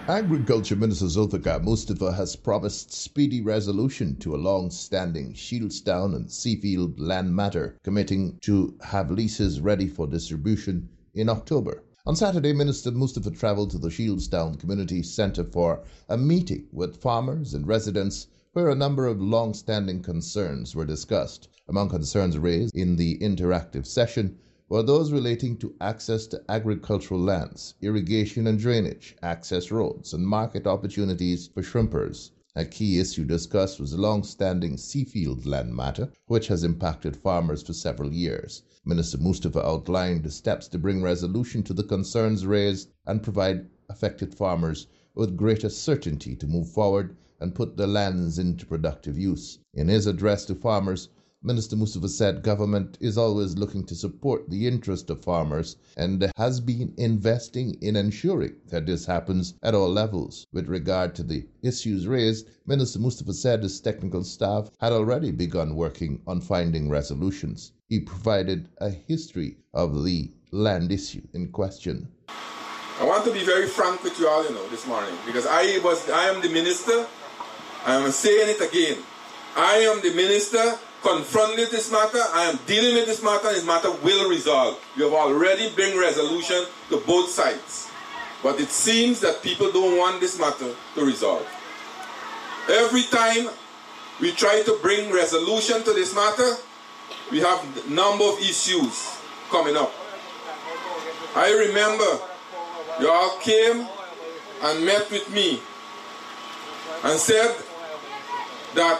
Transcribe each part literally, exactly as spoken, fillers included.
Agriculture Minister Zulfikar Mustafa has promised speedy resolution to a long-standing Shieldstown and Seafield land matter, committing to have leases ready for distribution in October. On Saturday, Minister Mustafa travelled to the Shieldstown Community Centre for a meeting with farmers and residents where a number of long-standing concerns were discussed. Among concerns raised in the interactive session were those relating to access to agricultural lands, irrigation and drainage, access roads, and market opportunities for shrimpers. A key issue discussed was the long-standing Seafield land matter, which has impacted farmers for several years. Minister Mustafa outlined the steps to bring resolution to the concerns raised and provide affected farmers with greater certainty to move forward and put their lands into productive use. In his address to farmers, Minister Mustafa said government is always looking to support the interest of farmers and has been investing in ensuring that this happens at all levels. With regard to the issues raised, Minister Mustafa said his technical staff had already begun working on finding resolutions. He provided a history of the land issue in question. I want to be very frank with you all, you know, this morning, because I was, I am the minister. I am saying it again. I am the minister confronted this matter. I am dealing with this matter, and this matter will resolve. We have already bring resolution to both sides. But it seems that people don't want this matter to resolve. Every time we try to bring resolution to this matter, we have a number of issues coming up. I remember you all came and met with me and said that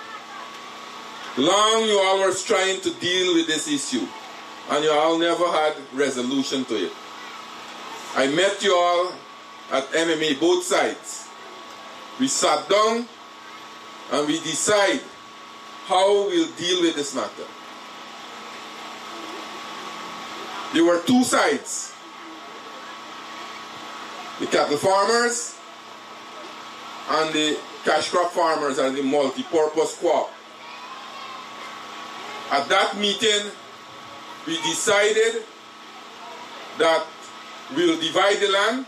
long you all were trying to deal with this issue and you all never had resolution to it. I met you all at M M A, both sides. We sat down and we decide how we'll deal with this matter. There were two sides. The cattle farmers and the cash crop farmers and the multi-purpose co-op. At that meeting, we decided that we'll divide the land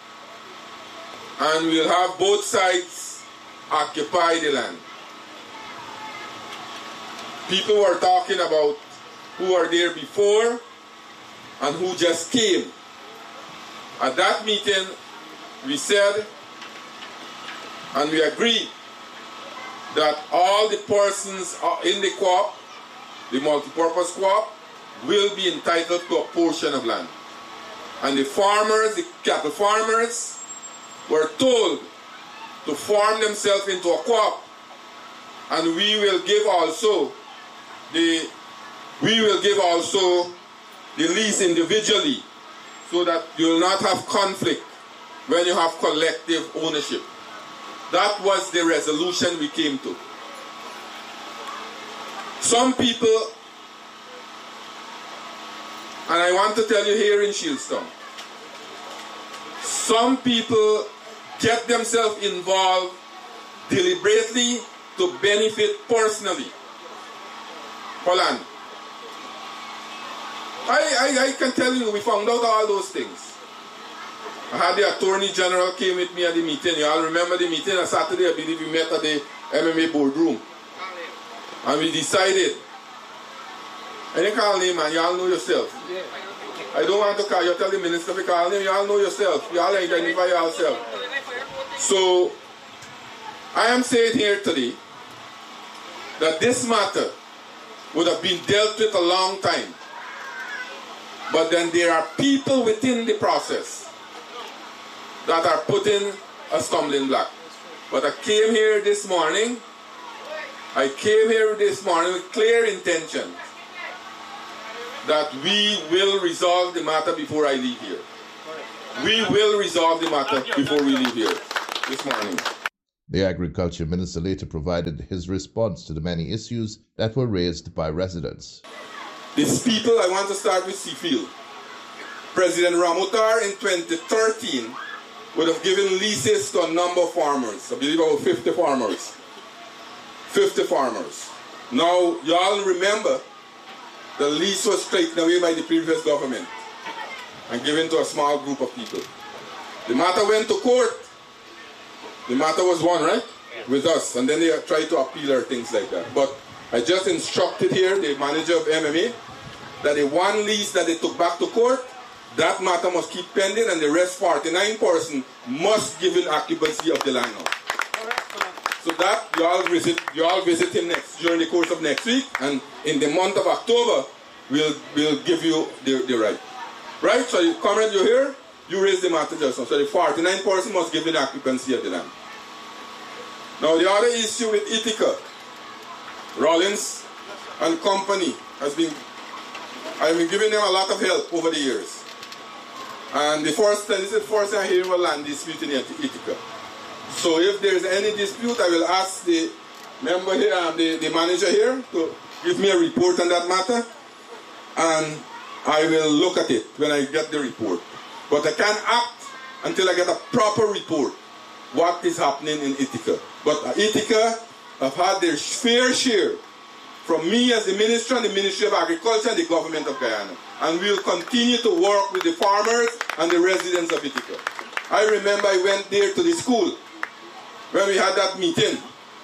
and we'll have both sides occupy the land. People were talking about who were there before and who just came. At that meeting, we said and we agreed that all the persons in the co-op, the multi-purpose co-op, will be entitled to a portion of land. And the farmers, the cattle farmers, were told to form themselves into a co-op, and we will give also the we will give also the lease individually, so that you will not have conflict when you have collective ownership. That was the resolution we came to. Some people, and I want to tell you here in Shieldstown, some people get themselves involved deliberately to benefit personally for land. I, I, I can tell you, we found out all those things. I had the Attorney General came with me at the meeting. You all remember the meeting on Saturday? I believe we met at the M M A boardroom. And we decided, I didn't call name, man, you all know yourself. Yeah. I don't want to call you, tell the minister to call name, you all know yourself. You all identify yourself. So, I am saying here today that this matter would have been dealt with a long time. But then there are people within the process that are putting a stumbling block. But I came here this morning I came here this morning with clear intention that we will resolve the matter before I leave here. We will resolve the matter before we leave here this morning. The Agriculture Minister later provided his response to the many issues that were raised by residents. These people, I want to start with Seafield. President Ramotar in twenty thirteen would have given leases to a number of farmers. I believe about fifty farmers. fifty farmers. Now, you all remember the lease was taken away by the previous government and given to a small group of people. The matter went to court, The matter was won, right? Yeah. With us. And then they tried to appeal or things like that. But I just instructed here the manager of M M A that the one lease that they took back to court, that matter must keep pending, and the rest forty-nine person must give in occupancy of the land now. So that you all visit, you all visit him next during the course of next week, and in the month of October, we'll we'll give you the, the right. Right? So, you, comrade, you're here. You raise the matter just now. So the forty-nine person must give in occupancy of the land. Now the other issue with Ithaca, Rollins and company has been, I've been giving them a lot of help over the years. And the first thing, this is the first time I hear about land dispute in Ithaca. So if there is any dispute, I will ask the member here, um, the, the manager here, to give me a report on that matter, and I will look at it when I get the report. But I can't act until I get a proper report what is happening in Ithaca. But Ithaca have had their fair share from me as the minister and the Ministry of Agriculture and the government of Guyana. And we will continue to work with the farmers and the residents of Ithaca. I remember I went there to the school when we had that meeting.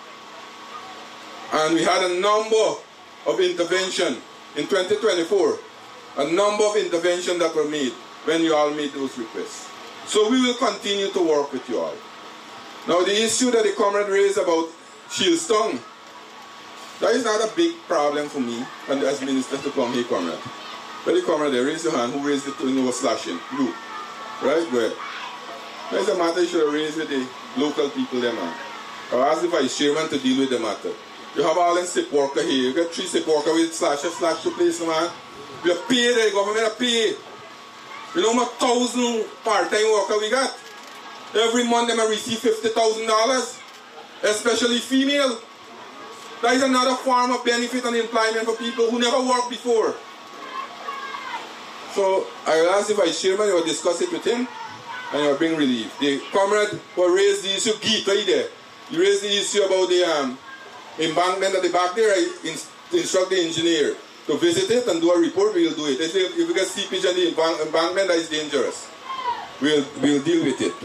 And we had a number of intervention in twenty twenty-four. A number of interventions that were made when you all made those requests. So we will continue to work with you all. Now the issue that the comrade raised about Shieldstone, that is not a big problem for me and as minister to come here, comrade. But the comrade there, raise your hand. Who raised it to no slashing? You. Right? Go ahead. That's a matter you should have raised with the local people there, man. Or ask the vice chairman to deal with the matter. You have all in sick worker here. You got three sick worker with slasher, slash to place, man. We are paid, the government are paid. You know how much thousand part-time worker we got? Every month they receive fifty thousand dollars, especially female. That is another form of benefit and employment for people who never worked before. So I will ask the vice chairman, you will discuss it with him, and you will bring relief. The comrade will raise the issue, Geet, right there. You raise the issue about the um, embankment at the back there. I instruct the engineer to visit it and do a report. We will do it. They say if we get seepage on the embankment, that is dangerous. We'll, we'll deal with it.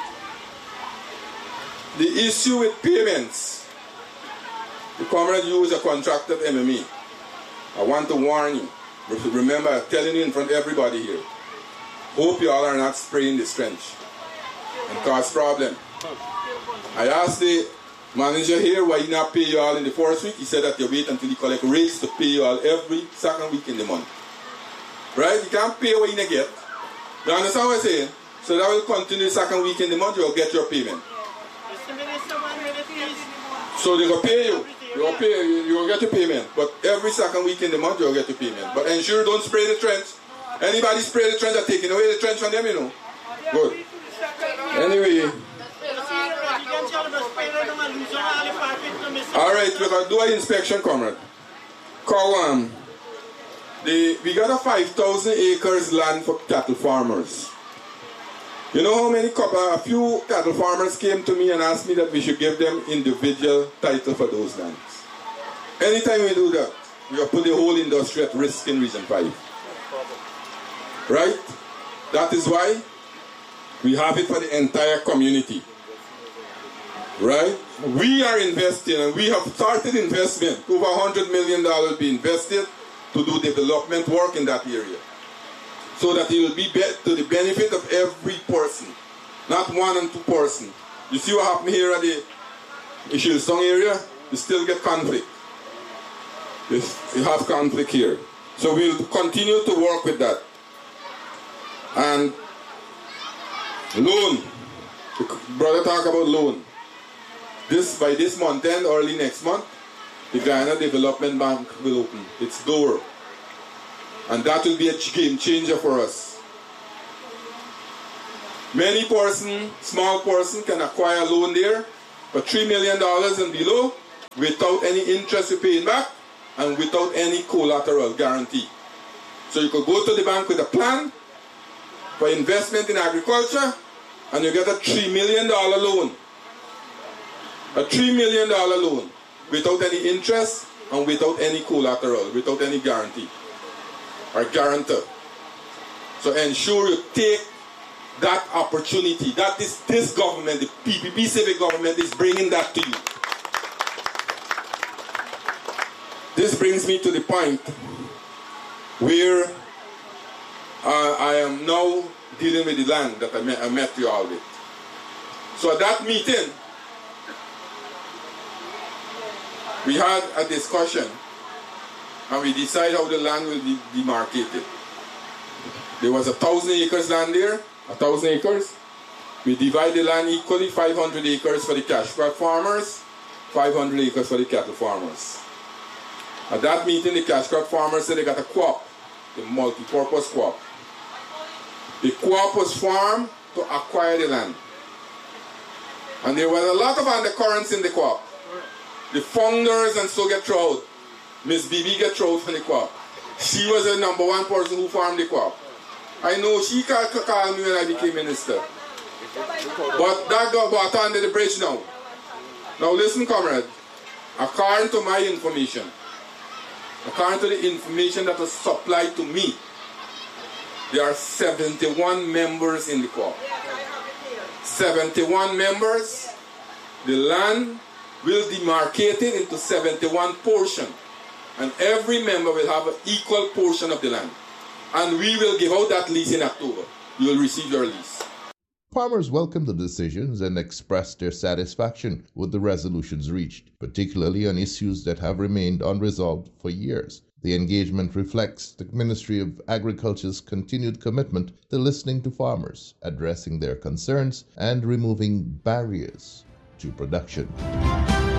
The issue with payments. The comrade used a contractor at M M E. I want to warn you. Remember, I'm telling you in front of everybody here. Hope you all are not spraying this trench and cause problem. I asked the manager here why he not pay you all in the first week. He said that you wait until you collect rates to pay you all every second week in the month. Right? You can't pay what you get. You understand what I'm saying? So that will continue the second week in the month, you will get your payment. So they will pay you. You will pay you, you will get your payment. But every second week in the month you will get your payment. But ensure don't spray the trench. Anybody spray the trench are taking away the trench from them, you know. Good. Anyway. Alright, we're going to do an inspection, comrade. Kawam. The, we got a five thousand acres land for cattle farmers. You know how many, a few cattle farmers came to me and asked me that we should give them individual title for those lands. Anytime we do that, we will put the whole industry at risk in Region five. Right? That is why we have it for the entire community. Right? We are investing, and we have started investment. Over one hundred million dollars will be invested to do development work in that area. So that it will be, be to the benefit of every person. Not one and two person. You see what happened here at the Shieldstone area? You still get conflict. You have conflict here. So we'll continue to work with that. And loan. The brother talk about loan. This by this month end, early next month, the Guyana Development Bank will open its door. And that will be a game changer for us. Many person, small person can acquire a loan there for three million dollars and below without any interest you're paying back and without any collateral guarantee. So you could go to the bank with a plan for investment in agriculture and you get a three million dollars loan. A three million dollars loan without any interest and without any collateral, without any guarantee or guarantor. So ensure you take that opportunity. That is this government, the P P P civic government, is bringing that to you. This brings me to the point where uh, I am now dealing with the land that I met, I met you all with. So at that meeting, we had a discussion and we decided how the land will be demarcated. There was a thousand acres land there, a thousand acres. We divide the land equally, five hundred acres for the cash crop farmers, five hundred acres for the cattle farmers. At that meeting, the cash crop farmers said they got a co-op, the multi-purpose co-op. The co-op was formed to acquire the land. And there was a lot of undercurrents in the co-op. The founders and so get thrown out. Miss Bibi get thrown out from the co-op. She was the number one person who formed the co-op. I know she called call me when I became minister. But that got brought under the bridge now. Now listen, comrade. According to my information, according to the information that was supplied to me, there are seventy-one members in the co-op. seventy-one members. The land will demarcate it into seventy-one portions. And every member will have an equal portion of the land. And we will give out that lease in October. You will receive your lease. Farmers welcomed the decisions and expressed their satisfaction with the resolutions reached, particularly on issues that have remained unresolved for years. The engagement reflects the Ministry of Agriculture's continued commitment to listening to farmers, addressing their concerns, and removing barriers to production.